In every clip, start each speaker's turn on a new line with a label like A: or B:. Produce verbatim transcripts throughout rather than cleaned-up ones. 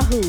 A: tahu.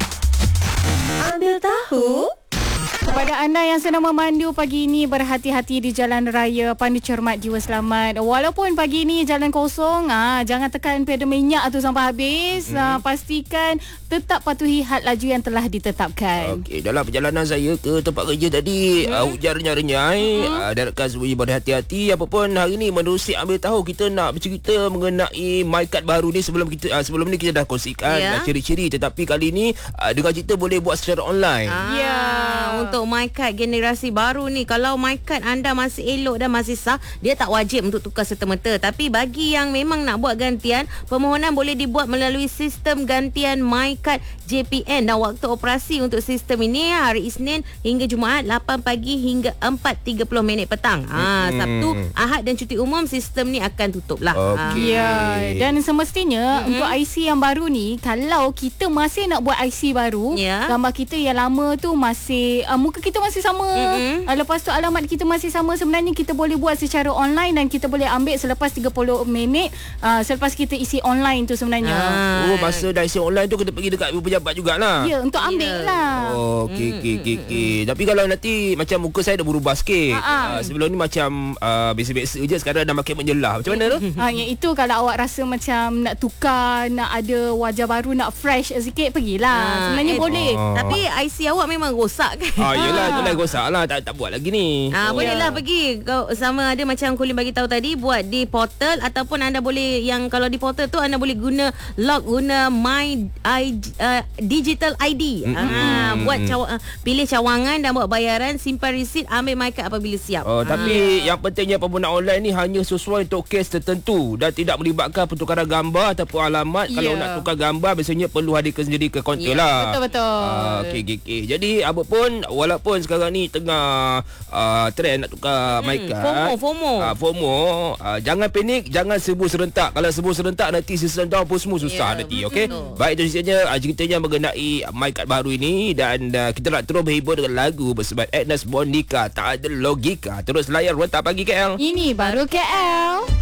A: Ambil tahu.
B: Kepada anda yang sedang memandu pagi ini, berhati-hati di jalan raya, pandu cermat, jiwa selamat. Walaupun pagi ini jalan kosong, ah, jangan tekan pedal minyak tu sampai habis. Hmm. Ah, pastikan tetap patuhi had laju yang telah ditetapkan.
C: Okey, dalam perjalanan saya ke tempat kerja tadi, hmm. uh, hujan renyai-renyai. Hmm. Uh, Darabkan semuanya berhati-hati. Apapun hari ni menerusi ambil tahu, kita nak bercerita mengenai MyKad baru ni. Sebelum kita uh, sebelum ni kita dah kongsikan yeah. ciri-ciri, tetapi kali ni uh, dengar cerita boleh buat secara online.
D: Ah, ya, yeah. Untuk MyKad generasi baru ni, kalau MyKad anda masih elok dan masih sah, dia tak wajib untuk tukar serta-merta. Tapi bagi yang memang nak buat gantian, permohonan boleh dibuat melalui sistem gantian MyKad J P N, dan waktu operasi untuk sistem ini hari Isnin hingga Jumaat lapan pagi hingga empat tiga puluh minit petang. Ha, Sabtu, Ahad dan cuti umum sistem ni akan tutup lah.
C: Okay.
B: Ya, dan semestinya mm-hmm. untuk I C yang baru ni, kalau kita masih nak buat I C baru, yeah. gambar kita yang lama tu masih uh, muka kita masih sama, mm-hmm. uh, lepas tu alamat kita masih sama, sebenarnya kita boleh buat secara online dan kita boleh ambil selepas tiga puluh minit uh, selepas kita isi online tu sebenarnya.
C: Ah. Oh, masa dah isi online tu kita pergi dekat pejabat jugalah.
B: Ya, untuk ambil yeah. lah.
C: Oh, okey okey okey okey. Tapi kalau nanti macam muka saya dah berubah sikit. Uh, sebelum ni macam uh, biasa-biasa je, sekarang dah makin menjelah. Macam mana tu?
B: Ha, yang itu kalau awak rasa macam nak tukar, nak ada wajah baru, nak fresh sikit, pergilah. Ha, sebenarnya eh, boleh.
D: Oh. Tapi I C awak memang rosak kan?
C: Ah, yelah, itulah rosak lah. Tak, tak buat lagi ni.
D: Ah,
C: oh.
D: Bolehlah pergi. Kau sama ada macam Colin bagi tahu tadi, buat di portal, ataupun anda boleh, yang kalau di portal tu anda boleh guna log, guna my I, uh, digital I D. Mm-hmm. Ah, buat caw- pilih cawangan dan buat bayaran, simpan resit, ambil MyKad apabila siap.
C: Oh,
D: ah.
C: Tapi yang pentingnya penggunaan online ni hanya sesuai untuk kes tertentu dan tidak melibatkan pertukaran gambar ataupun alamat. Yeah. Kalau nak tukar gambar biasanya perlu hadirkan sendiri ke kaunter yeah. lah.
B: Betul-betul.
C: Ah, okey okey okey. Jadi apa pun, walaupun sekarang ni tengah uh, trend nak tukar hmm. MyKad,
D: FOMO FOMO.
C: Uh, FOMO, uh, jangan panik, jangan serbu serentak. Kalau serbu serentak nanti sistem down pun semua susah yeah. nanti. Okey. Baik, itu ceritanya uh, ceritanya mengenai MyKad baru ini, dan uh, kita nak terus berhibur dengan lagu bersama Agnes Monica, Tak Ada Logika. Terus layar Warta Pagi K L.
B: Ini baru K L.